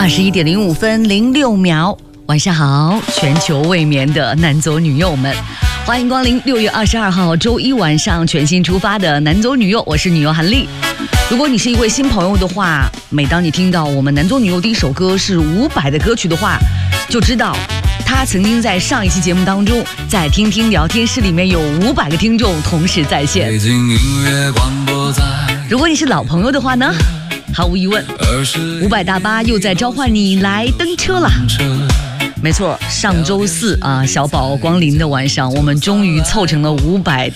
21:05:06，晚上好，全球未眠的男左女右们，欢迎光临6月22号周一晚上全新出发的男左女右，我是女右韩丽。如果你是一位新朋友的话，每当你听到我们男左女右第一首歌是伍佰的歌曲的话，就知道他曾经在上一期节目当中，在听听聊天室里面有500个听众同时在线。如果你是老朋友的话呢，毫无疑问，500大巴又在召唤你来登车了。没错，上周四小宝光临的晚上，我们终于凑成了500